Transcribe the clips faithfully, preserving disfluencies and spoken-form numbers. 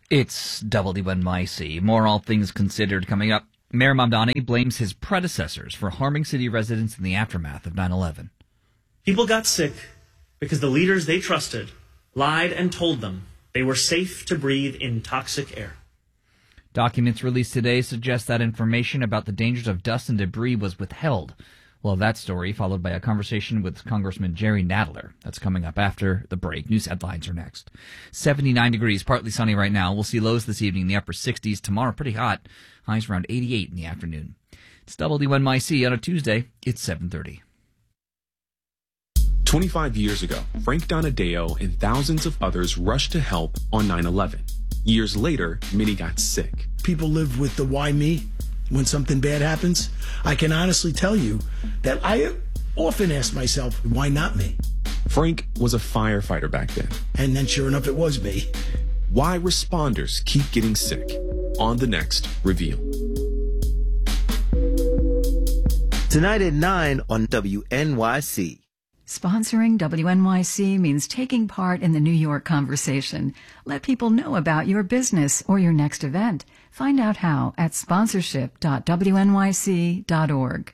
It's W N Y C. More All Things Considered coming up. Mayor Mamdani blames his predecessors for harming city residents in the aftermath of nine eleven. People got sick because the leaders they trusted lied and told them they were safe to breathe in toxic air. Documents released today suggest that information about the dangers of dust and debris was withheld. We'll have that story followed by a conversation with Congressman Jerry Nadler. That's coming up after the break. News headlines are next. seventy-nine degrees, partly sunny right now. We'll see lows this evening in the upper sixties. Tomorrow, pretty hot. Highs around eighty-eight in the afternoon. It's W N Y C on a Tuesday. It's seven thirty. twenty-five years ago, Frank Donadeo and thousands of others rushed to help on nine eleven. Years later, many got sick. People live with the why me when something bad happens. I can honestly tell you that I often ask myself, why not me? Frank was a firefighter back then. And then sure enough, it was me. Why responders keep getting sick. On the next Reveal. Tonight at nine on W N Y C. Sponsoring W N Y C means taking part in the New York conversation. Let people know about your business or your next event. Find out how at sponsorship dot w n y c dot org.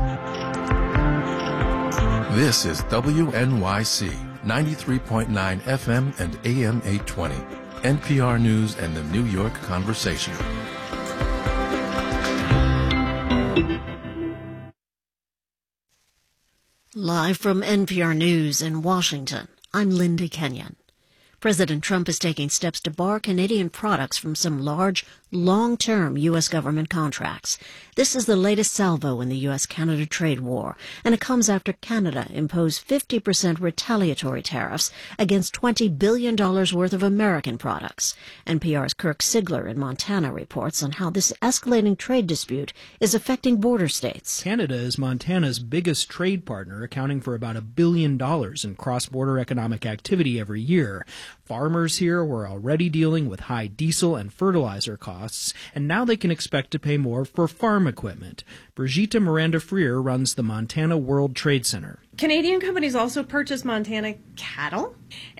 This is W N Y C, ninety-three point nine F M and A M eight twenty. N P R News and the New York Conversation. Live from N P R News in Washington, I'm Linda Kenyon. President Trump is taking steps to bar Canadian products from some large, long-term U S government contracts. This is the latest salvo in the U S Canada trade war, and it comes after Canada imposed fifty percent retaliatory tariffs against twenty billion dollars worth of American products. N P R's Kirk Sigler in Montana reports on how this escalating trade dispute is affecting border states. Canada is Montana's biggest trade partner, accounting for about a billion dollars in cross-border economic activity every year. Farmers here were already dealing with high diesel and fertilizer costs, and now they can expect to pay more for farm equipment. Brigitte Miranda-Freer runs the Montana World Trade Center. Canadian companies also purchase Montana cattle,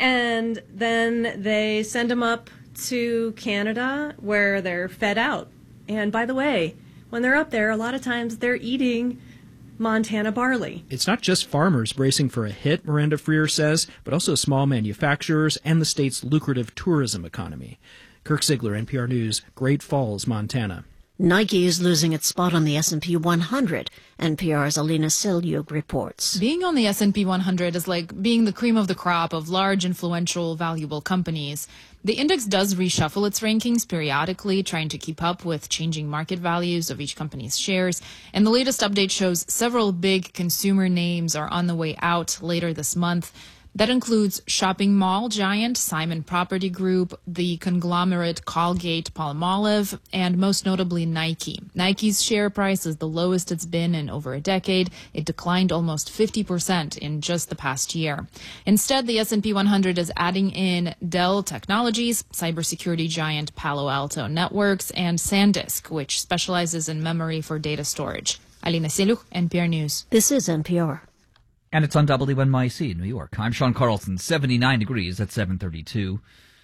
and then they send them up to Canada where they're fed out. And by the way, when they're up there, a lot of times they're eating Montana barley. It's not just farmers bracing for a hit, Miranda Freer says, but also small manufacturers and the state's lucrative tourism economy. Kirk Sigler, N P R News, Great Falls, Montana. Nike is losing its spot on the S and P one hundred. N P R's Alina Selyuk reports. Being on the S and P one hundred is like being the cream of the crop of large, influential, valuable companies. The index does reshuffle its rankings periodically, trying to keep up with changing market values of each company's shares. And the latest update shows several big consumer names are on the way out later this month. That includes shopping mall giant Simon Property Group, the conglomerate Colgate-Palmolive, and most notably Nike. Nike's share price is the lowest it's been in over a decade. It declined almost fifty percent in just the past year. Instead, the S and P one hundred is adding in Dell Technologies, cybersecurity giant Palo Alto Networks, and SanDisk, which specializes in memory for data storage. Alina Selyuk, N P R News. This is N P R. And it's on W N Y C in New York. I'm Sean Carlson, seventy-nine degrees at seven thirty-two.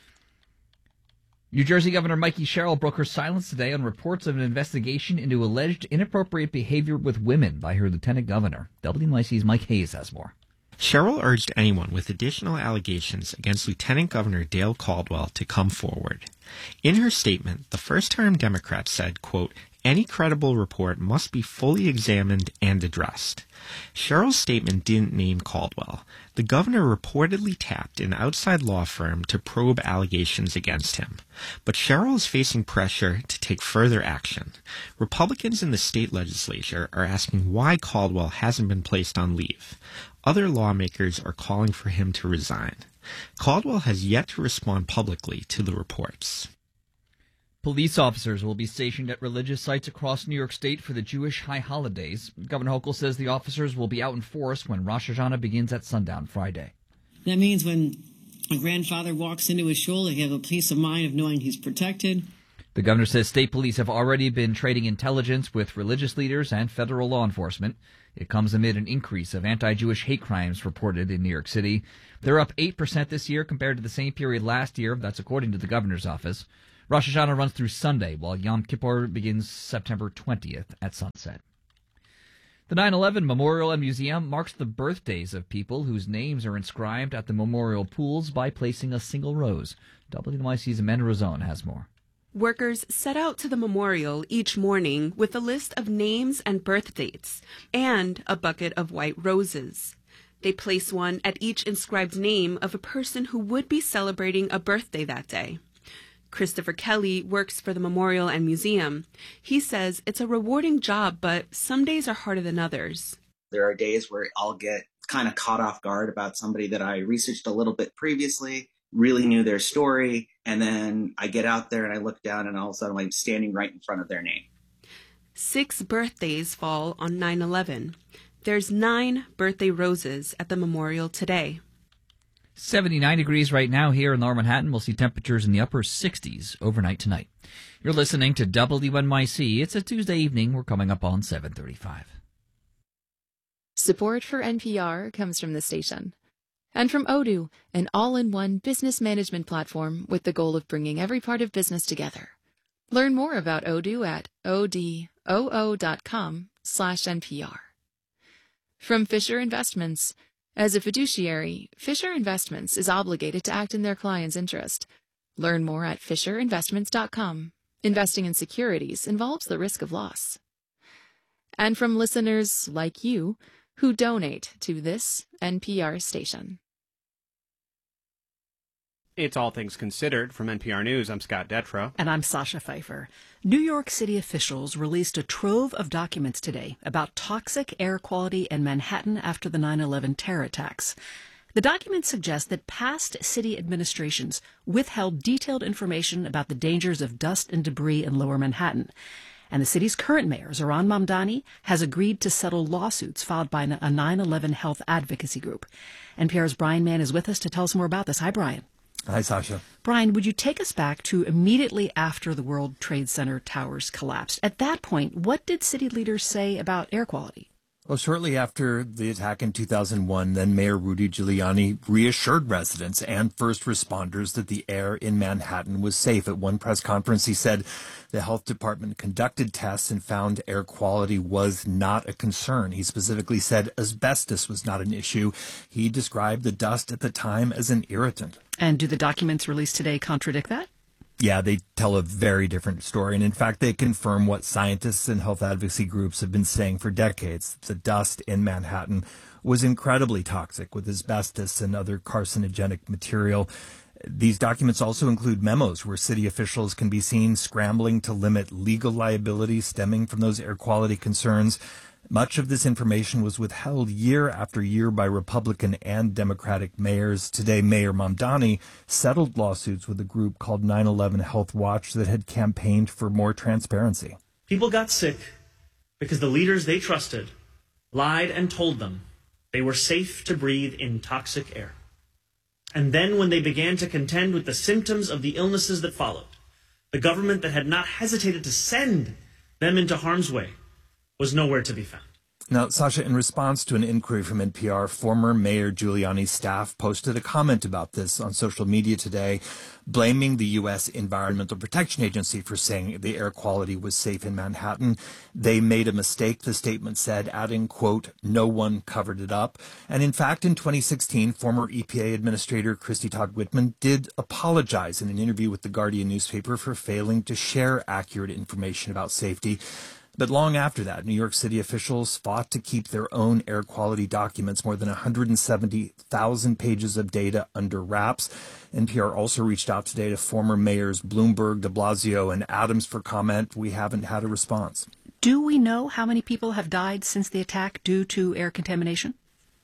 New Jersey Governor Mikey Sherrill broke her silence today on reports of an investigation into alleged inappropriate behavior with women by her lieutenant governor. W N Y C's Mike Hayes has more. Sherrill urged anyone with additional allegations against Lieutenant Governor Dale Caldwell to come forward. In her statement, the first-term Democrat said, quote, any credible report must be fully examined and addressed. Sherrill's statement didn't name Caldwell. The governor reportedly tapped an outside law firm to probe allegations against him. But Sherrill is facing pressure to take further action. Republicans in the state legislature are asking why Caldwell hasn't been placed on leave. Other lawmakers are calling for him to resign. Caldwell has yet to respond publicly to the reports. Police officers will be stationed at religious sites across New York State for the Jewish high holidays. Governor Hochul says the officers will be out in force when Rosh Hashanah begins at sundown Friday. That means when a grandfather walks into his shul, they have a peace of mind of knowing he's protected. The governor says state police have already been trading intelligence with religious leaders and federal law enforcement. It comes amid an increase of anti-Jewish hate crimes reported in New York City. They're up eight percent this year compared to the same period last year. That's according to the governor's office. Rosh Hashanah runs through Sunday, while Yom Kippur begins September twentieth at sunset. The nine eleven Memorial and Museum marks the birthdays of people whose names are inscribed at the memorial pools by placing a single rose. W N Y C's Amanda Rosone has more. Workers set out to the memorial each morning with a list of names and birth dates and a bucket of white roses. They place one at each inscribed name of a person who would be celebrating a birthday that day. Christopher Kelly works for the Memorial and Museum. He says it's a rewarding job, but some days are harder than others. There are days where I'll get kind of caught off guard about somebody that I researched a little bit previously, really knew their story, and then I get out there and I look down and all of a sudden I'm standing right in front of their name. Six birthdays fall on nine eleven. There's nine birthday roses at the memorial today. seventy-nine degrees right now here in Lower Manhattan. We'll see temperatures in the upper sixties overnight tonight. You're listening to W N Y C. It's a Tuesday evening. We're coming up on seven thirty-five. Support for N P R comes from the station. And from Odoo, an all-in-one business management platform with the goal of bringing every part of business together. Learn more about Odoo at odoo.com slash NPR. From Fisher Investments. As a fiduciary, Fisher Investments is obligated to act in their client's interest. Learn more at fisher investments dot com. Investing in securities involves the risk of loss. And from listeners like you who donate to this N P R station. It's All Things Considered from N P R News. I'm Scott Detrow. And I'm Sasha Pfeiffer. New York City officials released a trove of documents today about toxic air quality in Manhattan after the nine eleven terror attacks. The documents suggest that past city administrations withheld detailed information about the dangers of dust and debris in Lower Manhattan. And the city's current mayor, Zohran Mamdani, has agreed to settle lawsuits filed by a nine eleven health advocacy group. N P R's Brian Mann is with us to tell us more about this. Hi, Brian. Hi, Sasha. Brian, would you take us back to immediately after the World Trade Center towers collapsed? At that point, what did city leaders say about air quality? Well, shortly after the attack in two thousand one, then Mayor Rudy Giuliani reassured residents and first responders that the air in Manhattan was safe. At one press conference, he said the health department conducted tests and found air quality was not a concern. He specifically said asbestos was not an issue. He described the dust at the time as an irritant. And do the documents released today contradict that? Yeah, they tell a very different story. And in fact, they confirm what scientists and health advocacy groups have been saying for decades. The dust in Manhattan was incredibly toxic with asbestos and other carcinogenic material. These documents also include memos where city officials can be seen scrambling to limit legal liability stemming from those air quality concerns. Much of this information was withheld year after year by Republican and Democratic mayors. Today, Mayor Mamdani settled lawsuits with a group called nine eleven Health Watch that had campaigned for more transparency. People got sick because the leaders they trusted lied and told them they were safe to breathe in toxic air. And then when they began to contend with the symptoms of the illnesses that followed, the government that had not hesitated to send them into harm's way was nowhere to be found. Now, Sasha, in response to an inquiry from N P R, former Mayor Giuliani's staff posted a comment about this on social media today, blaming the U S Environmental Protection Agency for saying the air quality was safe in Manhattan. They made a mistake, the statement said, adding, quote, no one covered it up. And in fact, in twenty sixteen, former E P A Administrator Christy Todd Whitman did apologize in an interview with the Guardian newspaper for failing to share accurate information about safety. But long after that, New York City officials fought to keep their own air quality documents, more than one hundred seventy thousand pages of data, under wraps. N P R also reached out today to former mayors Bloomberg, de Blasio, and Adams for comment. We haven't had a response. Do we know how many people have died since the attack due to air contamination?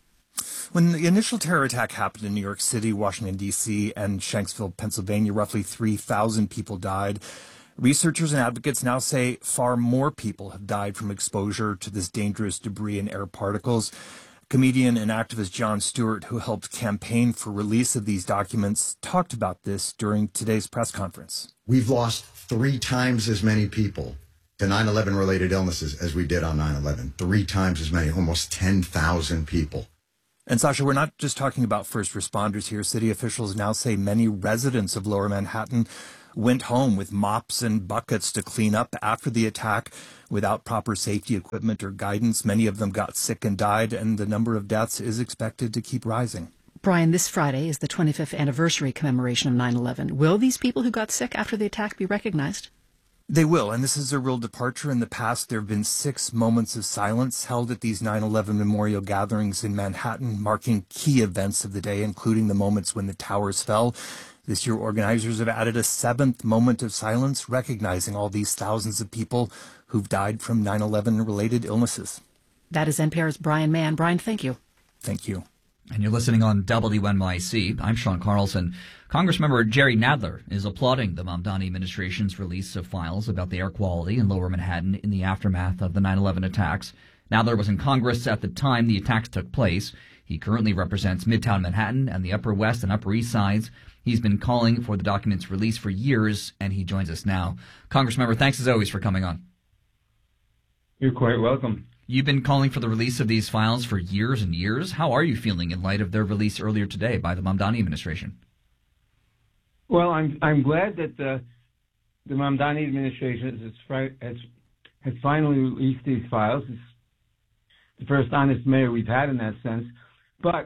When the initial terror attack happened in New York City, Washington, D C, and Shanksville, Pennsylvania, roughly three thousand people died. Researchers and advocates now say far more people have died from exposure to this dangerous debris and air particles. Comedian and activist Jon Stewart, who helped campaign for release of these documents, talked about this during today's press conference. We've lost three times as many people to nine eleven related illnesses as we did on nine eleven. Three times as many, almost ten thousand people. And Sasha, we're not just talking about first responders here. City officials now say many residents of Lower Manhattan went home with mops and buckets to clean up after the attack without proper safety equipment or guidance. Many of them got sick and died, and the number of deaths is expected to keep rising. Brian, this Friday is the twenty-fifth anniversary commemoration of nine eleven. Will these people who got sick after the attack be recognized? They will, and this is a real departure. In the past, there have been six moments of silence held at these nine eleven memorial gatherings in Manhattan, marking key events of the day, including the moments when the towers fell. This year, organizers have added a seventh moment of silence, recognizing all these thousands of people who've died from nine eleven-related illnesses. That is N P R's Brian Mann. Brian, thank you. Thank you. And you're listening on W N Y C. I'm Sean Carlson. Congressmember Jerry Nadler is applauding the Mamdani administration's release of files about the air quality in Lower Manhattan in the aftermath of the nine eleven attacks. Nadler was in Congress at the time the attacks took place. He currently represents Midtown Manhattan and the Upper West and Upper East Sides. He's been calling for the document's release for years, and he joins us now. Congressmember, thanks as always for coming on. You're quite welcome. You've been calling for the release of these files for years and years. How are you feeling in light of their release earlier today by the Mamdani administration? Well, I'm I'm glad that the the Mamdani administration has, has, has finally released these files. It's the first honest mayor we've had in that sense. But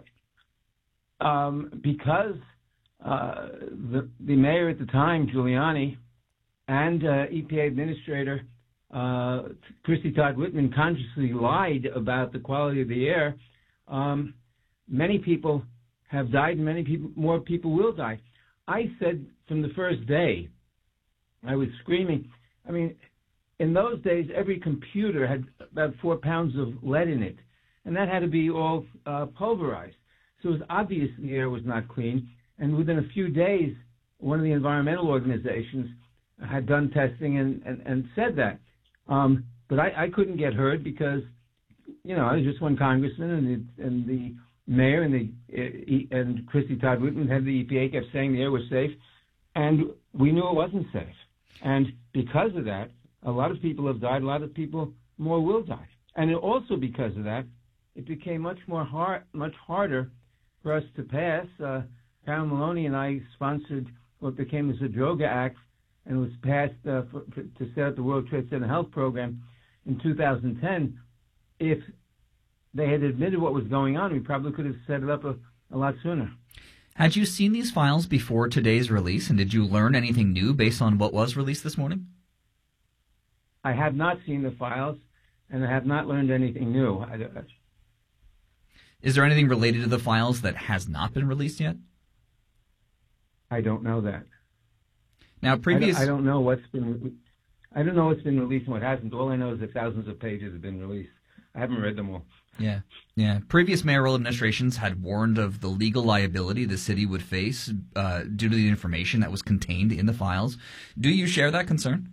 um, because uh, the the mayor at the time, Giuliani, and uh, E P A administrator uh, Christy Todd Whitman consciously lied about the quality of the air, um, many people have died, and many people, more people will die. I said from the first day, I was screaming. I mean, in those days, every computer had about four pounds of lead in it, and that had to be all uh, pulverized. So it was obvious the air was not clean. And within a few days, one of the environmental organizations had done testing and, and, and said that. Um, but I, I couldn't get heard because, you know, I was just one congressman, and the, and the mayor and the uh, and Christy Todd Whitman, head of the E P A, kept saying the air was safe, and we knew it wasn't safe. And because of that, a lot of people have died. A lot of people more will die. And also because of that, it became much more hard, much harder for us to pass. Uh, Carol Maloney and I sponsored what became the Zadroga Act, and was passed uh, for, for, to set up the World Trade Center Health Program in two thousand ten. If they had admitted what was going on, we probably could have set it up a, a lot sooner. Had you seen these files before today's release, and did you learn anything new based on what was released this morning? I have not seen the files, and I have not learned anything new. I, I, Is there anything related to the files that has not been released yet? I don't know that. Now, previous... I don't, I don't know what's been... I don't know what's been released and what hasn't. All I know is that thousands of pages have been released. I haven't read them all. Yeah, yeah. Previous mayoral administrations had warned of the legal liability the city would face uh, due to the information that was contained in the files. Do you share that concern?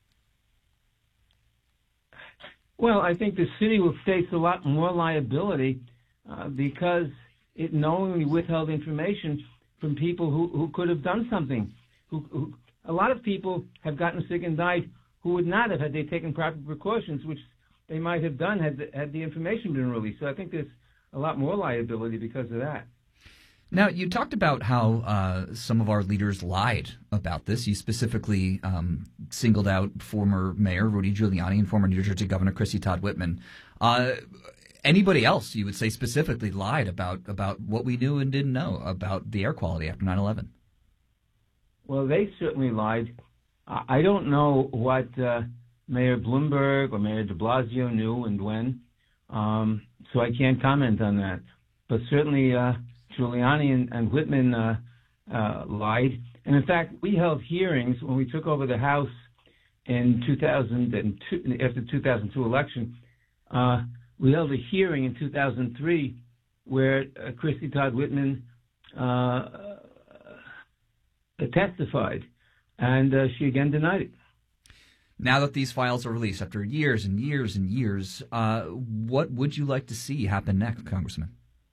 Well, I think the city will face a lot more liability uh, because it knowingly withheld information from people who, who could have done something. Who, who, a lot of people have gotten sick and died who would not have had they taken proper precautions, which they might have done had the, had the information been released. So I think there's a lot more liability because of that. Now, you talked about how uh, some of our leaders lied about this. You specifically um, singled out former Mayor Rudy Giuliani and former New Jersey Governor Christy Todd Whitman. Uh, anybody else, you would say, specifically lied about, about what we knew and didn't know about the air quality after nine eleven? Well, they certainly lied. I don't know what uh, Mayor Bloomberg or Mayor de Blasio knew and when, um, so I can't comment on that. But certainly uh, Giuliani and, and Whitman uh, uh, lied. And in fact, we held hearings when we took over the House in two thousand two, after the two thousand two election. Uh, we held a hearing in two thousand three where uh, Christy Todd Whitman uh, testified, and uh, she again denied it. Now that these files are released after years and years and years, uh, what would you like to see happen next, Congressman?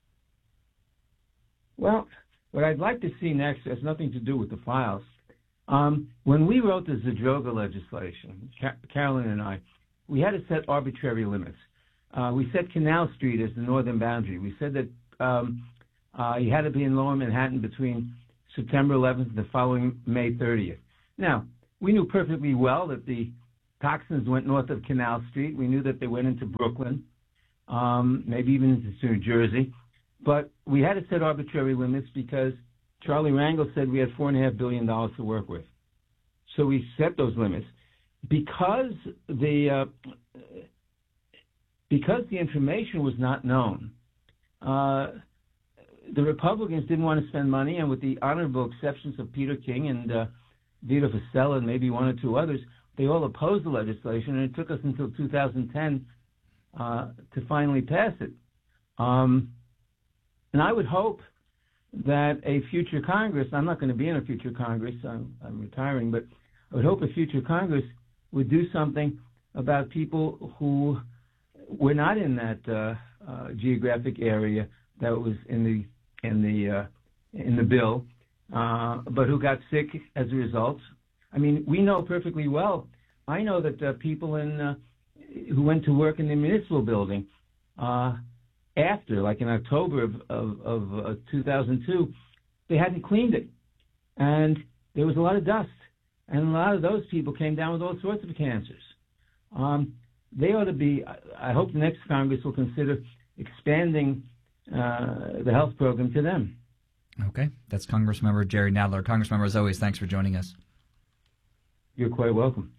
Well, what I'd like to see next has nothing to do with the files. Um, when we wrote the Zadroga legislation, Car- Carolyn and I, we had to set arbitrary limits. Uh, we set Canal Street as the northern boundary. We said that um, uh, you had to be in Lower Manhattan between September eleventh and the following May thirtieth. Now, we knew perfectly well that the toxins went north of Canal Street. We knew that they went into Brooklyn, um, maybe even into New Jersey. But we had to set arbitrary limits because Charlie Rangel said we had four point five billion dollars to work with. So we set those limits. Because the uh, because the information was not known, uh, the Republicans didn't want to spend money, and with the honorable exceptions of Peter King and uh, Vito Fossella and maybe one or two others, they all opposed the legislation, and it took us until two thousand ten uh, to finally pass it. Um, and I would hope that a future Congress, I'm not going to be in a future Congress, I'm, I'm retiring, but I would hope a future Congress would do something about people who were not in that uh, uh, geographic area that was in the in the uh, in the bill, uh, but who got sick as a result. I mean, we know perfectly well. I know that uh, people in uh, who went to work in the municipal building uh, after, like in October of of, of uh, two thousand two, they hadn't cleaned it, and there was a lot of dust. And a lot of those people came down with all sorts of cancers. Um, they ought to be, I hope the next Congress will consider expanding uh, the health program to them. Okay. That's Congressmember Jerry Nadler. Congressmember, as always, thanks for joining us. You're quite welcome.